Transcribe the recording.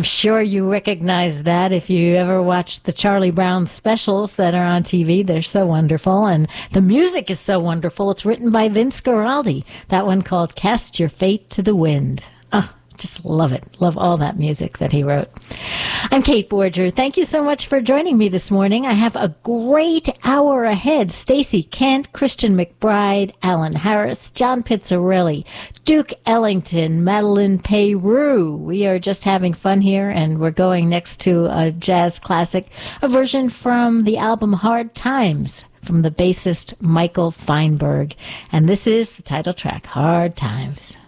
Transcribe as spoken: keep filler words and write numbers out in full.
sure you recognize that if you ever watched the Charlie Brown specials that are on T V. They're so wonderful, and the music is so wonderful. It's written by Vince Guaraldi, that one called Cast Your Fate to the Wind. Oh, just love it. Love all that music that he wrote. I'm Kate Borger. Thank you so much for joining me this morning. I have a great hour ahead. Stacey Kent, Christian McBride, Alan Harris, John Pizzarelli, Duke Ellington, Madeline Peyroux. We are just having fun here, and we're going next to a jazz classic, a version from the album Hard Times from the bassist Michael Feinberg. And this is the title track, Hard Times.